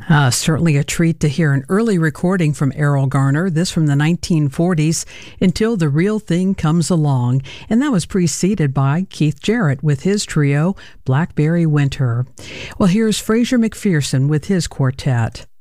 Certainly a treat to hear an early recording from Errol Garner, this from the 1940s, Until the Real Thing Comes Along, and that was preceded by Keith Jarrett with his trio, Blackberry Winter. Well, here's Fraser McPherson with his quartet.